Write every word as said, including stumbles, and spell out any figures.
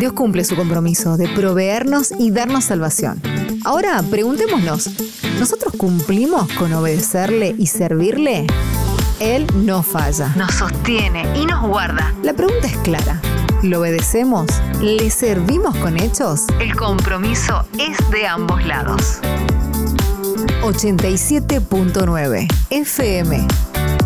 Dios cumple su compromiso de proveernos y darnos salvación. Ahora preguntémonos, ¿nosotros cumplimos con obedecerle y servirle? Él no falla. Nos sostiene y nos guarda. La pregunta es clara. ¿Lo obedecemos? ¿Le servimos con hechos? El compromiso es de ambos lados. ochenta y siete punto nueve F M